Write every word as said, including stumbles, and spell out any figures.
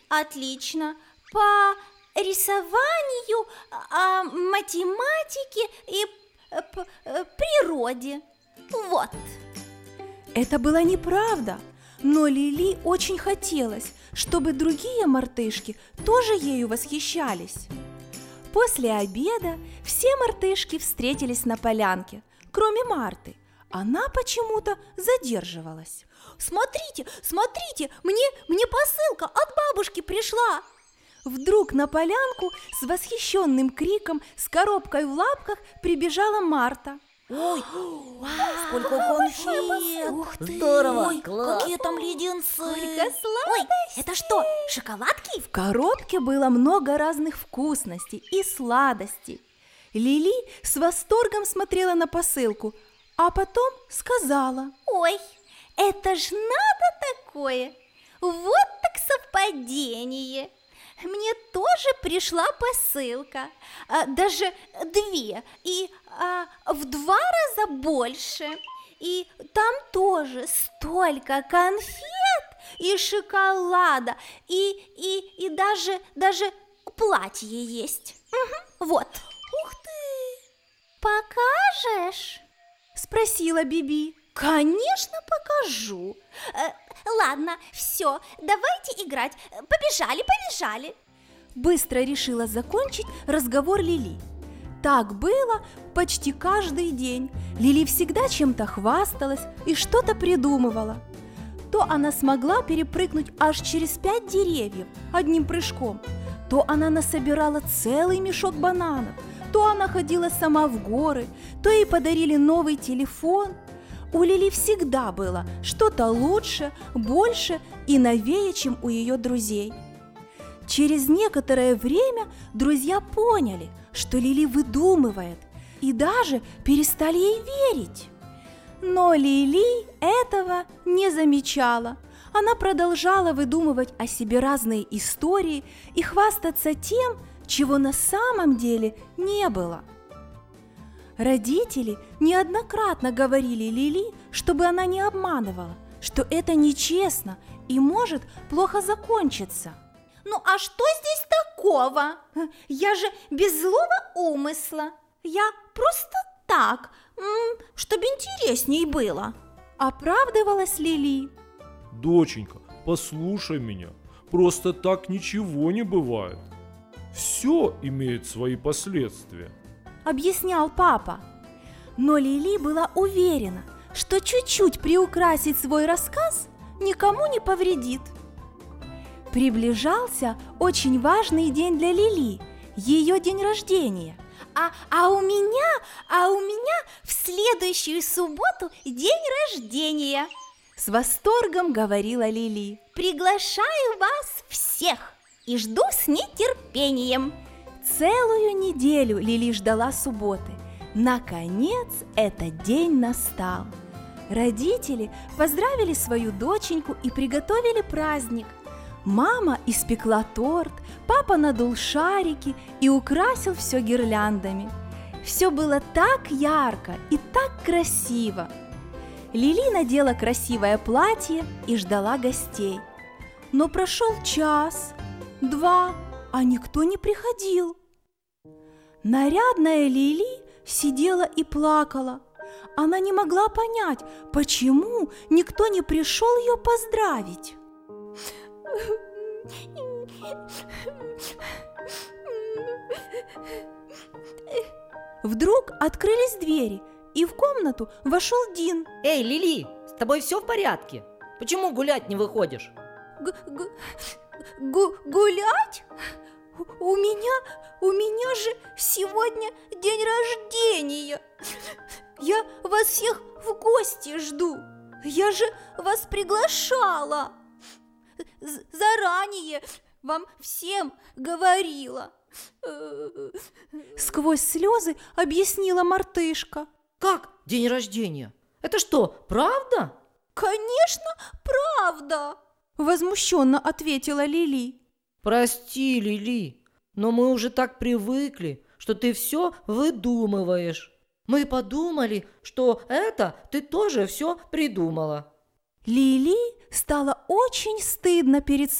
Отлично. По рисованию, а, математике и п- п- природе. Вот. Это была неправда, но Лили очень хотелось, чтобы другие мартышки тоже ею восхищались. После обеда все мартышки встретились на полянке, кроме Марты. Она почему-то задерживалась. Смотрите, смотрите, мне, мне посылка от бабушки пришла. Вдруг на полянку с восхищенным криком, с коробкой в лапках прибежала Марта. Ой, сколько конфет! Ух ты! Здорово! Ой, Класс! какие там леденцы! Сколько Ой, это что, шоколадки? В коробке было много разных вкусностей и сладостей. Лили с восторгом смотрела на посылку, а потом сказала: Ой, это ж надо такое! Вот так совпадение! Мне тоже пришла посылка, а, даже две, и а, в два раза больше. И там тоже столько конфет и шоколада, и, и, и даже, даже платье есть. Угу, вот. Ух ты! Покажешь? Спросила Биби. Конечно, покажу. Э, ладно, все, давайте играть. Побежали, побежали. Быстро решила закончить разговор Лили. Так было почти каждый день. Лили всегда чем-то хвасталась и что-то придумывала. То она смогла перепрыгнуть аж через пять деревьев одним прыжком, то она насобирала целый мешок бананов, то она ходила сама в горы, то ей подарили новый телефон. У Лили всегда было что-то лучше, больше и новее, чем у ее друзей. Через некоторое время друзья поняли, что Лили выдумывает, и даже перестали ей верить. Но Лили этого не замечала. Она продолжала выдумывать о себе разные истории и хвастаться тем, чего на самом деле не было. Родители неоднократно говорили Лили, чтобы она не обманывала, что это нечестно и может плохо закончиться. Ну а что здесь такого? Я же без злого умысла. Я просто так, чтобы интересней было. Оправдывалась Лили. Доченька, послушай меня, просто так ничего не бывает. Все имеет свои последствия. Объяснял папа. Но Лили была уверена, что чуть-чуть приукрасить свой рассказ никому не повредит. Приближался очень важный день для Лили, ее день рождения. А, а у меня, а у меня в следующую субботу день рождения. С восторгом говорила Лили. Приглашаю вас всех и жду с нетерпением. Целую неделю Лили ждала субботы. Наконец этот день настал. Родители поздравили свою доченьку и приготовили праздник. Мама испекла торт, папа надул шарики и украсил все гирляндами. Все было так ярко и так красиво. Лили надела красивое платье и ждала гостей. Но прошел час, два, а никто не приходил. Нарядная Лили сидела и плакала. Она не могла понять, почему никто не пришел ее поздравить. Вдруг открылись двери, и в комнату вошел Дин. Эй, Лили, с тобой все в порядке? Почему гулять не выходишь? Г- г- гу- гулять? У меня, у меня же сегодня день рождения. Я вас всех в гости жду. Я же вас приглашала. З- заранее вам всем говорила. Сквозь слезы объяснила мартышка. Как день рождения? Это что, правда? Конечно, правда. Возмущенно ответила Лили. Прости, Лили, но мы уже так привыкли, что ты все выдумываешь. Мы подумали, что это ты тоже все придумала. Лили стало очень стыдно перед